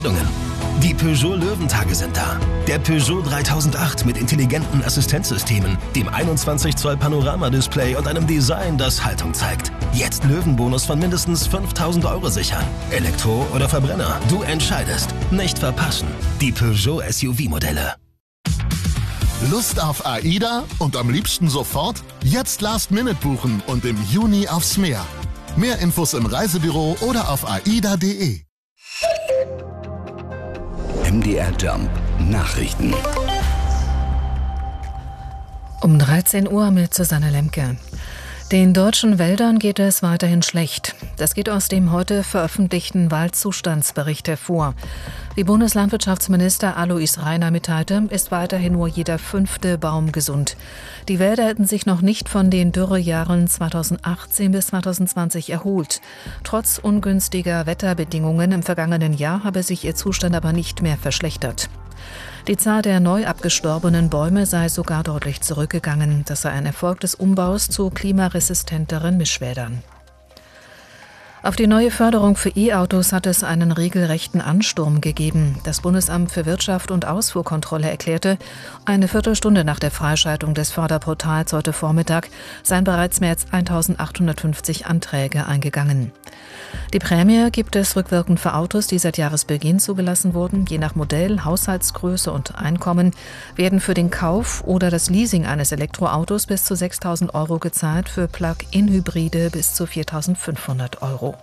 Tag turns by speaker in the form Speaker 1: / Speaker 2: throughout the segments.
Speaker 1: Die Peugeot Löwentage sind da. Der Peugeot 3008 mit intelligenten Assistenzsystemen, dem 21 Zoll Panoramadisplay und einem Design, das Haltung zeigt. Jetzt Löwenbonus von mindestens 5.000 € sichern. Elektro oder Verbrenner, du entscheidest. Nicht verpassen. Die Peugeot SUV-Modelle.
Speaker 2: Lust auf AIDA und am liebsten sofort? Jetzt Last-Minute buchen und im Juni aufs Meer. Mehr Infos im Reisebüro oder auf aida.de.
Speaker 3: MDR Jump Nachrichten.
Speaker 4: Um 13 Uhr mit Susanne Lemke. Den deutschen Wäldern geht es weiterhin schlecht. Das geht aus dem heute veröffentlichten Waldzustandsbericht hervor. Wie Bundeslandwirtschaftsminister Alois Rainer mitteilte, ist weiterhin nur jeder 5. Baum gesund. Die Wälder hätten sich noch nicht von den Dürrejahren 2018 bis 2020 erholt. Trotz ungünstiger Wetterbedingungen im vergangenen Jahr habe sich ihr Zustand aber nicht mehr verschlechtert. Die Zahl der neu abgestorbenen Bäume sei sogar deutlich zurückgegangen. Das sei ein Erfolg des Umbaus zu klimaresistenteren Mischwäldern. Auf die neue Förderung für E-Autos hat es einen regelrechten Ansturm gegeben. Das Bundesamt für Wirtschaft und Ausfuhrkontrolle erklärte, eine Viertelstunde nach der Freischaltung des Förderportals heute Vormittag seien bereits mehr als 1.850 Anträge eingegangen. Die Prämie gibt es rückwirkend für Autos, die seit Jahresbeginn zugelassen wurden. Je nach Modell, Haushaltsgröße und Einkommen werden für den Kauf oder das Leasing eines Elektroautos bis zu 6.000 € gezahlt, für Plug-in-Hybride bis zu 4.500 €.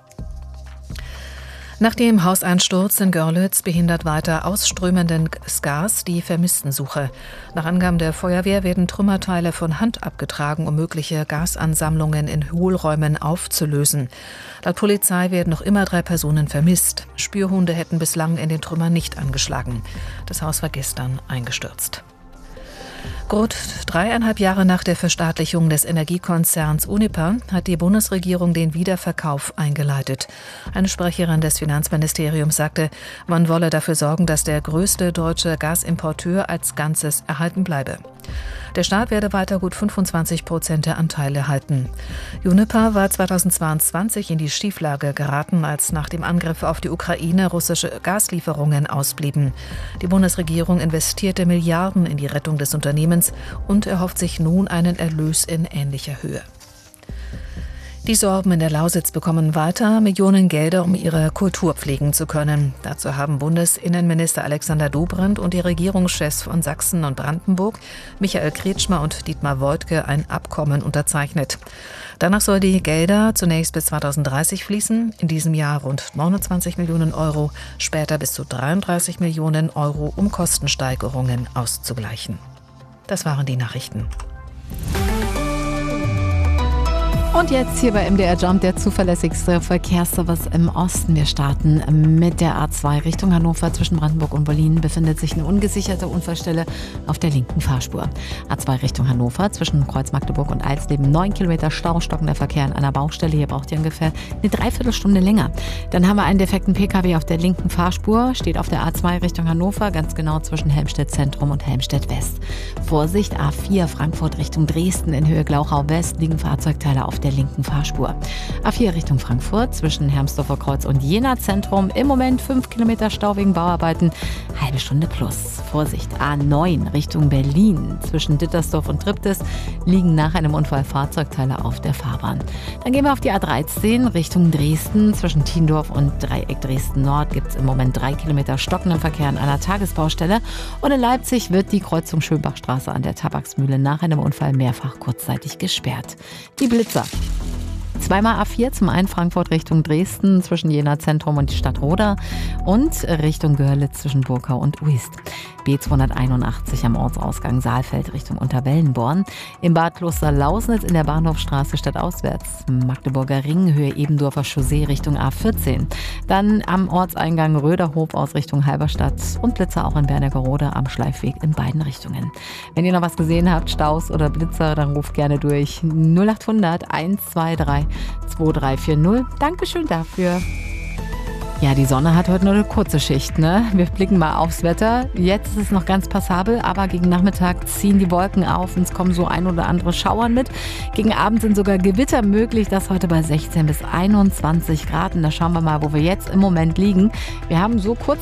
Speaker 4: Nach dem Hauseinsturz in Görlitz behindert weiter ausströmendes Gas die Vermisstensuche. Nach Angaben der Feuerwehr werden Trümmerteile von Hand abgetragen, um mögliche Gasansammlungen in Hohlräumen aufzulösen. Laut Polizei werden noch immer 3 Personen vermisst. Spürhunde hätten bislang in den Trümmern nicht angeschlagen. Das Haus war gestern eingestürzt. Gut 3,5 Jahre nach der Verstaatlichung des Energiekonzerns Uniper hat die Bundesregierung den Wiederverkauf eingeleitet. Eine Sprecherin des Finanzministeriums sagte, man wolle dafür sorgen, dass der größte deutsche Gasimporteur als Ganzes erhalten bleibe. Der Staat werde weiter gut 25% der Anteile halten. Uniper war 2022 in die Schieflage geraten, als nach dem Angriff auf die Ukraine russische Gaslieferungen ausblieben. Die Bundesregierung investierte Milliarden in die Rettung des Unternehmens und erhofft sich nun einen Erlös in ähnlicher Höhe. Die Sorben in der Lausitz bekommen weiter Millionen Gelder, um ihre Kultur pflegen zu können. Dazu haben Bundesinnenminister Alexander Dobrindt und die Regierungschefs von Sachsen und Brandenburg, Michael Kretschmer und Dietmar Woidke, ein Abkommen unterzeichnet. Danach soll die Gelder zunächst bis 2030 fließen, in diesem Jahr rund 29 Millionen €, später bis zu 33 Millionen €, um Kostensteigerungen auszugleichen. Das waren die Nachrichten.
Speaker 5: Und jetzt hier bei MDR Jump der zuverlässigste Verkehrsservice im Osten. Wir starten mit der A2 Richtung Hannover. Zwischen Brandenburg und Berlin befindet sich eine ungesicherte Unfallstelle auf der linken Fahrspur. A2 Richtung Hannover zwischen Kreuz Magdeburg und Eisleben 9 Kilometer Stau, stockender Verkehr an einer Baustelle. Hier braucht ihr ungefähr eine Dreiviertelstunde länger. Dann haben wir einen defekten Pkw auf der linken Fahrspur, steht auf der A2 Richtung Hannover, ganz genau zwischen Helmstedt Zentrum und Helmstedt West. Vorsicht, A4 Frankfurt Richtung Dresden in Höhe Glauchau West liegen Fahrzeugteile auf der linken Fahrspur. A4 Richtung Frankfurt zwischen Hermsdorfer Kreuz und Jena Zentrum. Im Moment 5 Kilometer Stau wegen Bauarbeiten. Halbe Stunde plus. Vorsicht, A9 Richtung Berlin. Zwischen Dittersdorf und Triptis liegen nach einem Unfall Fahrzeugteile auf der Fahrbahn. Dann gehen wir auf die A13 Richtung Dresden. Zwischen Tiendorf und Dreieck Dresden Nord gibt es im Moment 3 Kilometer stockenden Verkehr an einer Tagesbaustelle. Und in Leipzig wird die Kreuzung Schönbachstraße an der Tabaksmühle nach einem Unfall mehrfach kurzzeitig gesperrt. Die Blitzer. Zweimal A4, zum einen Frankfurt Richtung Dresden zwischen Jena Zentrum und die Stadt Roda und Richtung Görlitz zwischen Burkau und Uist. B281 am Ortsausgang Saalfeld Richtung Unterwellenborn. Im Bad Kloster-Lausnitz in der Bahnhofstraße stadtauswärts. Magdeburger Ring, Höhe Ebendorfer Chaussee Richtung A14. Dann am Ortseingang Röderhof aus Richtung Halberstadt und Blitzer auch in Bernegerode am Schleifweg in beiden Richtungen. Wenn ihr noch was gesehen habt, Staus oder Blitzer, dann ruft gerne durch 0800 123 2340. Dankeschön dafür. Ja, die Sonne hat heute nur eine kurze Schicht, ne? Wir blicken mal aufs Wetter. Jetzt ist es noch ganz passabel, aber gegen Nachmittag ziehen die Wolken auf und es kommen so ein oder andere Schauern mit. Gegen Abend sind sogar Gewitter möglich, das heute bei 16 bis 21 Grad. Und da schauen wir mal, wo wir jetzt im Moment liegen. Wir haben so kurz